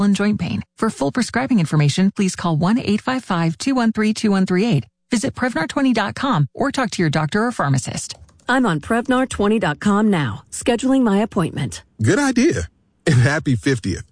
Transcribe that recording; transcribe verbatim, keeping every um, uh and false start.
and joint pain. For full prescribing information, please call one eight five five, two one three, two one three eight. Visit Prevnar twenty dot com or talk to your doctor or pharmacist. I'm on Prevnar twenty dot com now, scheduling my appointment. Good idea. And happy fiftieth.